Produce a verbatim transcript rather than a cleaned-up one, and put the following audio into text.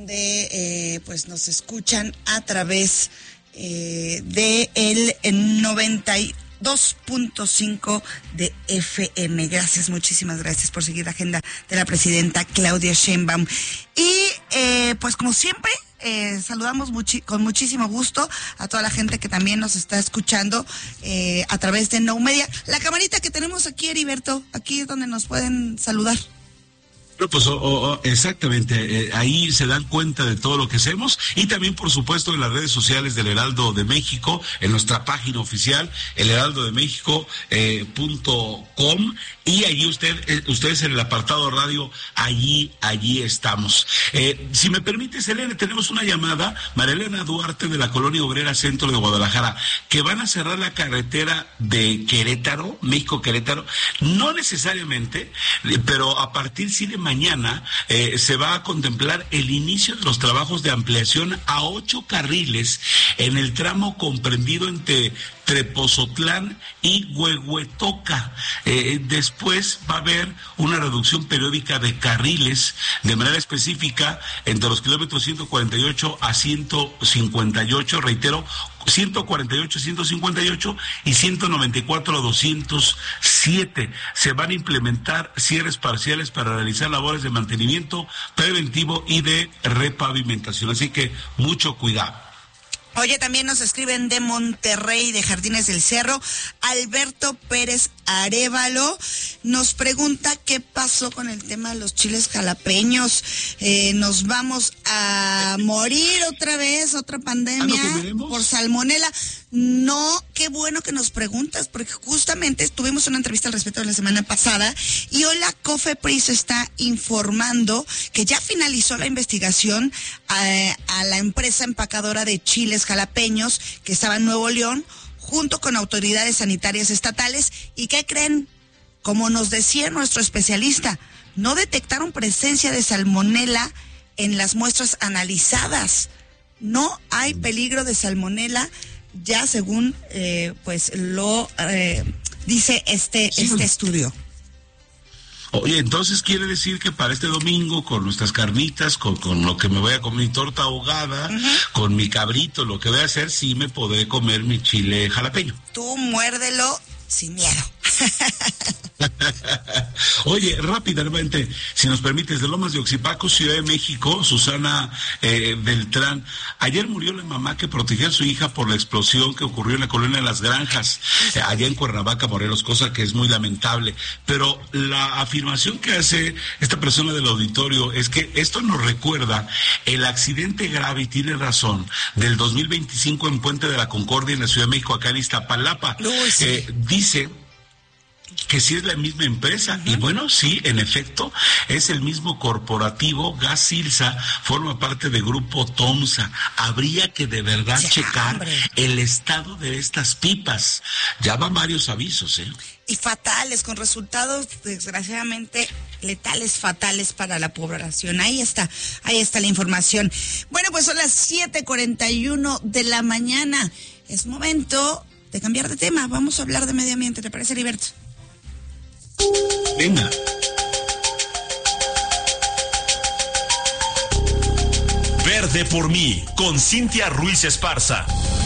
donde eh, pues nos escuchan a través eh, de el noventa y dos punto cinco de F M. Gracias, muchísimas gracias por seguir la agenda de la presidenta Claudia Sheinbaum. Y eh, pues como siempre, eh, saludamos muchi- con muchísimo gusto a toda la gente que también nos está escuchando eh, a través de Now Media. La camarita que tenemos aquí, Heriberto, aquí es donde nos pueden saludar. No, pues oh, oh, exactamente, eh, ahí se dan cuenta de todo lo que hacemos y también por supuesto en las redes sociales del Heraldo de México, en nuestra página oficial, el heraldo de méxico punto com, y allí usted, eh, ustedes en el apartado radio, allí, allí estamos. Eh, si me permite, Selene, tenemos una llamada, María Elena Duarte de la Colonia Obrera Centro de Guadalajara, que van a cerrar la carretera de Querétaro, México-Querétaro, no necesariamente, eh, pero a partir sí de mañana eh, se va a contemplar el inicio de los trabajos de ampliación a ocho carriles en el tramo comprendido entre Trepozotlán y Huehuetoca. Eh, después va a haber una reducción periódica de carriles, de manera específica, entre los kilómetros ciento cuarenta y ocho a ciento cincuenta y ocho, reitero, ciento cuarenta y ocho, ciento cincuenta y ocho y ciento noventa y cuatro a doscientos siete. Se van a implementar cierres parciales para realizar labores de mantenimiento preventivo y de repavimentación. Así que mucho cuidado. Oye, también nos escriben de Monterrey, de Jardines del Cerro. Alberto Pérez Arévalo nos pregunta qué pasó con el tema de los chiles jalapeños. Eh, nos vamos a morir otra vez, otra pandemia por salmonela. No, qué bueno que nos preguntas, porque justamente tuvimos una entrevista al respecto la semana pasada y hoy la COFEPRIS está informando que ya finalizó la investigación a, a la empresa empacadora de chiles jalapeños que estaba en Nuevo León, junto con autoridades sanitarias estatales. ¿Y qué creen? Como nos decía nuestro especialista, no detectaron presencia de salmonela en las muestras analizadas. No hay peligro de salmonela, ya según eh, pues lo eh, dice este, sí. este estudio. Oye, entonces quiere decir que para este domingo, con nuestras carnitas, con, con lo que me voy a comer, mi torta ahogada, uh-huh. con mi cabrito, lo que voy a hacer, sí me podré comer mi chile jalapeño. Tú muérdelo sin miedo. Oye, rápidamente, si nos permites, de Lomas de Oxipaco, Ciudad de México, Susana eh, Beltrán. Ayer murió la mamá que protegía a su hija por la explosión que ocurrió en la colonia de Las Granjas, eh, allá en Cuernavaca, Morelos, cosa que es muy lamentable. Pero la afirmación que hace esta persona del auditorio es que esto nos recuerda el accidente grave, y tiene razón, del dos mil veinticinco en Puente de la Concordia, en la Ciudad de México, acá en Iztapalapa. Uy, sí. eh, dice que sí es la misma empresa, uh-huh. y bueno, sí, en efecto, es el mismo corporativo. Gas Silsa forma parte del grupo Tomsa. Habría que de verdad sí, checar hombre. el estado de estas pipas. Ya van varios avisos, ¿eh? Y fatales, con resultados desgraciadamente letales, fatales para la población. Ahí está, ahí está la información. Bueno, pues son las siete cuarenta y uno de la mañana. Es momento de cambiar de tema. Vamos a hablar de medio ambiente, ¿te parece, Heriberto? Venga. Verde por mí, con Cintia Ruiz Esparza.